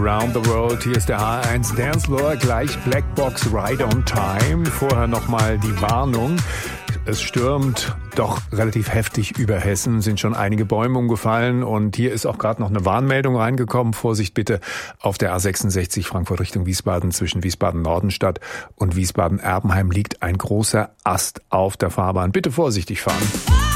Around the World, hier ist der H1 Dancefloor, gleich Blackbox Right on Time. Vorher nochmal die Warnung. Es stürmt doch relativ heftig über Hessen, sind schon einige Bäume umgefallen und hier ist auch gerade noch eine Warnmeldung reingekommen. Vorsicht bitte auf der A66 Frankfurt Richtung Wiesbaden zwischen Wiesbaden-Nordenstadt und Wiesbaden-Erbenheim liegt ein großer Ast auf der Fahrbahn. Bitte vorsichtig fahren.